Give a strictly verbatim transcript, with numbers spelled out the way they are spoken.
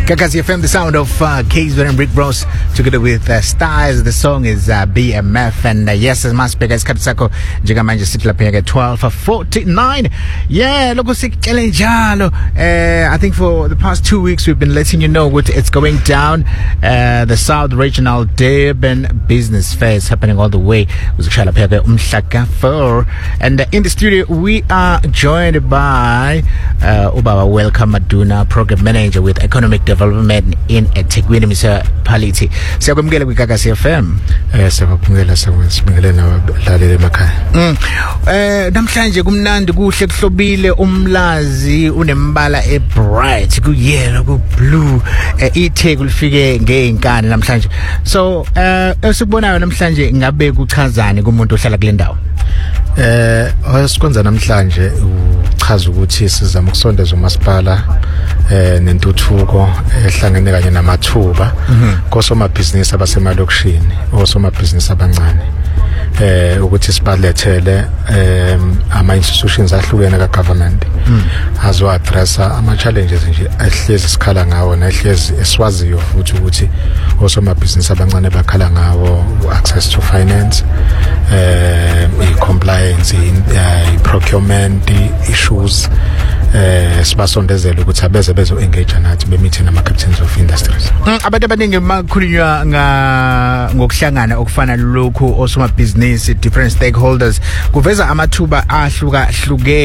Gagasi F M, the sound of uh, Kaysville and Rick Ross together with uh, Stars. The song is uh, B M F, and uh, yes, as Maspeka is Katsako Jigamanja City Lapega at twelve forty-nine. Yeah, look, uh, I think for the past two weeks we've been letting you know what it's going down. Uh, the South Regional Durban Business Fair is happening all the way with Umhlaka four, and uh, in the studio we are joined by uh, Ubaba Welcome Maduna, Program Manager with Economic Development in eThekwini, Mister Paliti. Siyakwamukela kwiGagasi F M. Eh siyakwamukela sibingelele nabalaleli emakhaya. Mm. Eh namhlanje kumnandi kuhle kuhlobile umlazi unembala e bright ku yellow ku blue iTheku lifike ngeinkani namhlanje. So eh esikubonayo namhlanje ngabe kuchazani kumuntu ohlala kule ndawo? Eh osikwenza namhlanje uchaza ukuthi sizama ukusondeza umasipala eh nentuthuko ehlangene kanye namathuba kosomabhizinisi abasemalokishini osomabhizinisi abancane eh ukuthi sibalethele em ama institutions ahlukene ka government azo addressa ama challenges nje ehlezi sikhala ngawo nehlezi eswaziyo futhi ukuthi osomabhizinisi abancane bakhala ngawo access to finance, eh compliance, i procurement issues, eh sibasondezela ukuthi abeze bezo engage nathi be meeting ama captains of industries. Abantu abaningi makhulunywa nga ngokuhlangana okufana lokho osomabhizinisi different stakeholders kuveza amathuba ahluka hluke